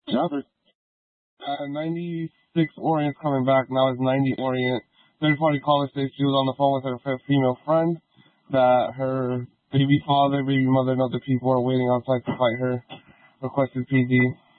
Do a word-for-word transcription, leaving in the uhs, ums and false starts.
Jobber. Uh, ninety-six Orient coming back. Now it's ninety Orient. Third-party caller says she was on the phone with her female friend, that her baby father, baby mother, and other people are waiting outside to fight her. Requested P D.